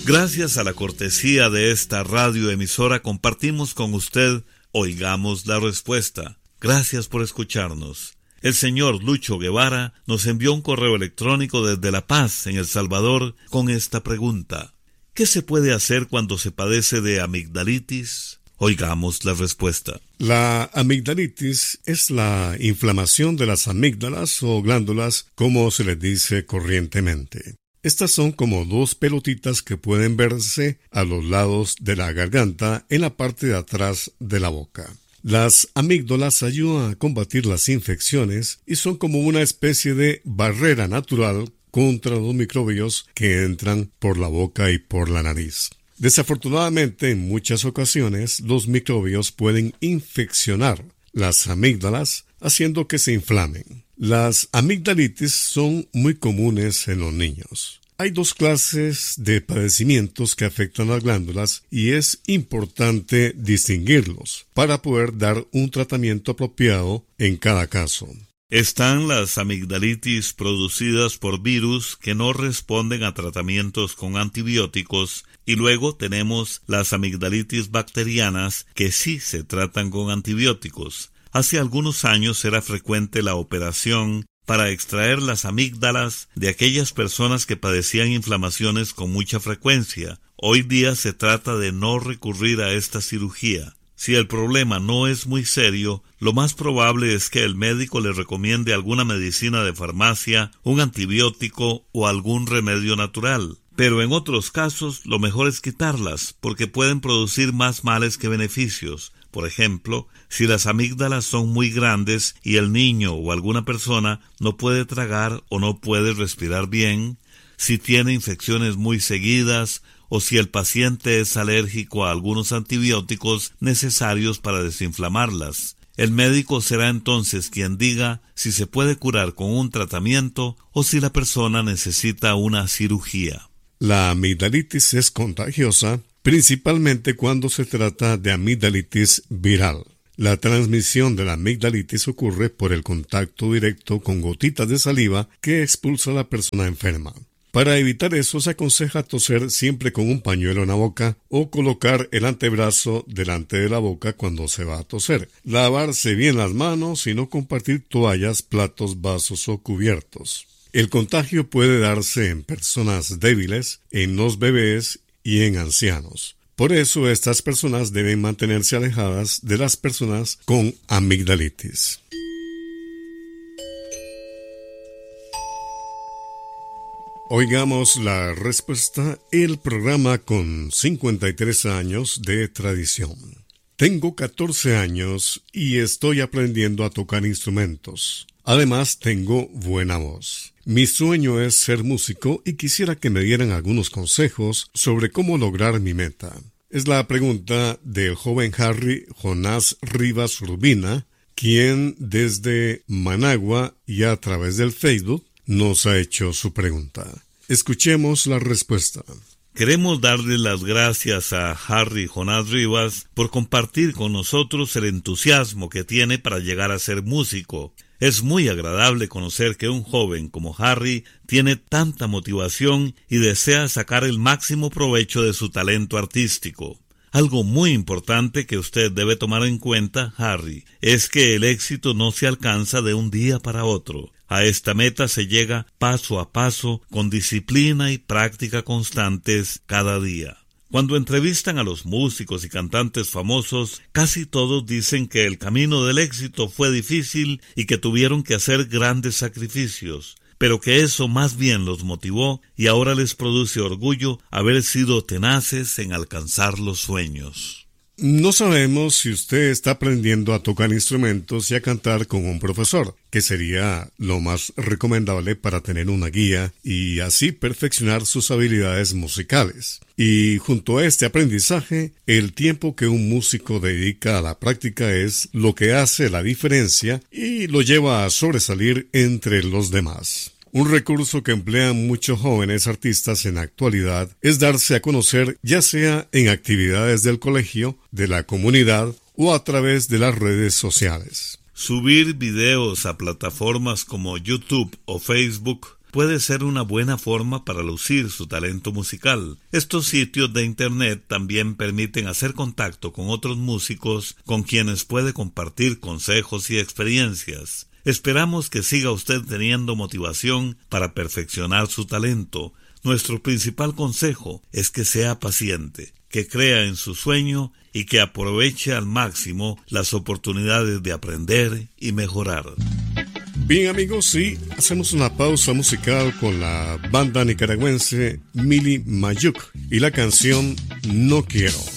Gracias a la cortesía de esta radioemisora compartimos con usted Oigamos la Respuesta. Gracias por escucharnos. El señor Lucho Guevara nos envió un correo electrónico desde La Paz, en El Salvador, con esta pregunta: ¿qué se puede hacer cuando se padece de amigdalitis? Oigamos la respuesta. La amigdalitis es la inflamación de las amígdalas o glándulas, como se les dice corrientemente. Estas son como dos pelotitas que pueden verse a los lados de la garganta en la parte de atrás de la boca. Las amígdalas ayudan a combatir las infecciones y son como una especie de barrera natural contra los microbios que entran por la boca y por la nariz. Desafortunadamente, en muchas ocasiones, los microbios pueden infeccionar las amígdalas, haciendo que se inflamen. Las amigdalitis son muy comunes en los niños. Hay dos clases de padecimientos que afectan las glándulas y es importante distinguirlos para poder dar un tratamiento apropiado en cada caso. Están las amigdalitis producidas por virus que no responden a tratamientos con antibióticos, y luego tenemos las amigdalitis bacterianas que sí se tratan con antibióticos. Hace algunos años era frecuente la operación para extraer las amígdalas de aquellas personas que padecían inflamaciones con mucha frecuencia. Hoy día se trata de no recurrir a esta cirugía. Si el problema no es muy serio, lo más probable es que el médico le recomiende alguna medicina de farmacia, un antibiótico o algún remedio natural. Pero en otros casos, lo mejor es quitarlas, porque pueden producir más males que beneficios. Por ejemplo, si las amígdalas son muy grandes y el niño o alguna persona no puede tragar o no puede respirar bien, si tiene infecciones muy seguidas, o si el paciente es alérgico a algunos antibióticos necesarios para desinflamarlas. El médico será entonces quien diga si se puede curar con un tratamiento o si la persona necesita una cirugía. La amigdalitis es contagiosa, principalmente cuando se trata de amigdalitis viral. La transmisión de la amigdalitis ocurre por el contacto directo con gotitas de saliva que expulsa a la persona enferma. Para evitar eso, se aconseja toser siempre con un pañuelo en la boca o colocar el antebrazo delante de la boca cuando se va a toser. Lavarse bien las manos y no compartir toallas, platos, vasos o cubiertos. El contagio puede darse en personas débiles, en los bebés y en ancianos. Por eso, estas personas deben mantenerse alejadas de las personas con amigdalitis. Oigamos la respuesta, el programa con 53 años de tradición. Tengo 14 años y estoy aprendiendo a tocar instrumentos. Además, tengo buena voz. Mi sueño es ser músico y quisiera que me dieran algunos consejos sobre cómo lograr mi meta. Es la pregunta del joven Harry Jonás Rivas Urbina, quien desde Managua y a través del Facebook nos ha hecho su pregunta. Escuchemos la respuesta. Queremos darle las gracias a Harry Jonás Rivas por compartir con nosotros el entusiasmo que tiene para llegar a ser músico. Es muy agradable conocer que un joven como Harry tiene tanta motivación y desea sacar el máximo provecho de su talento artístico. Algo muy importante que usted debe tomar en cuenta, Harry, es que el éxito no se alcanza de un día para otro. A esta meta se llega paso a paso, con disciplina y práctica constantes cada día. Cuando entrevistan a los músicos y cantantes famosos, casi todos dicen que el camino del éxito fue difícil y que tuvieron que hacer grandes sacrificios, pero que eso más bien los motivó y ahora les produce orgullo haber sido tenaces en alcanzar los sueños. No sabemos si usted está aprendiendo a tocar instrumentos y a cantar con un profesor, que sería lo más recomendable para tener una guía y así perfeccionar sus habilidades musicales. Y junto a este aprendizaje, el tiempo que un músico dedica a la práctica es lo que hace la diferencia y lo lleva a sobresalir entre los demás. Un recurso que emplean muchos jóvenes artistas en la actualidad es darse a conocer, ya sea en actividades del colegio, de la comunidad o a través de las redes sociales. Subir videos a plataformas como YouTube o Facebook puede ser una buena forma para lucir su talento musical. Estos sitios de Internet también permiten hacer contacto con otros músicos con quienes puede compartir consejos y experiencias. Esperamos que siga usted teniendo motivación para perfeccionar su talento. Nuestro principal consejo es que sea paciente, que crea en su sueño y que aproveche al máximo las oportunidades de aprender y mejorar. Bien, amigos, sí, hacemos una pausa musical con la banda nicaragüense Mili Mayuk y la canción No Quiero.